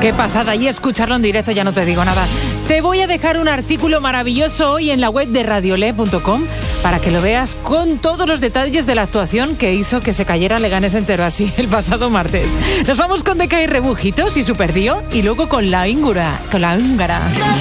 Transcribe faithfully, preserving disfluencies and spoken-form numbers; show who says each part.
Speaker 1: Qué pasada, y escucharlo en directo ya no te digo nada. Te voy a dejar un artículo maravilloso hoy en la web de radiole punto com para que lo veas con todos los detalles de la actuación que hizo que se cayera Leganés entero así el pasado martes. Nos vamos con Decca y Rebujitos y Superdío y luego con la húngara, con la húngara.